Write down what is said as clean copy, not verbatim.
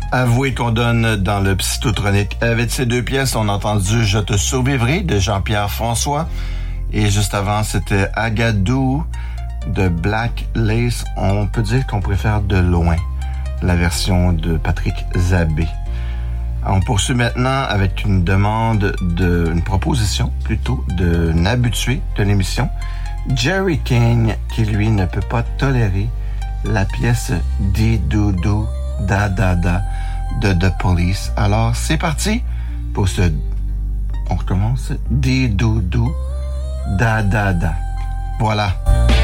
Avouez qu'on donne dans le Psychotronique. Avec ces deux pièces, on a entendu « Je te survivrai » de Jean-Pierre François. Et juste avant, c'était « Agadou » de Black Lace. On peut dire qu'on préfère de loin la version de Patrick Zabé. On poursuit maintenant avec une une proposition plutôt d'un habitué de l'émission, Jerry King, qui lui ne peut pas tolérer la pièce « Di Doudou Da Da Da » de The Police. Alors, c'est parti pour on recommence. Di Doudou Da Da Da. Voilà.